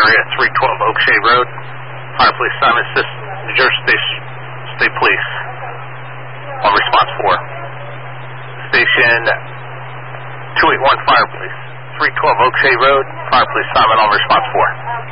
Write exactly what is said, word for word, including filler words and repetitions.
area, three twelve Oak Shade Road. Fire Police Simon Assist, New Jersey State, State Police on response four. Station two eight one Fire Police, three twelve Oak Shade Road. Fire Police Simon on response four.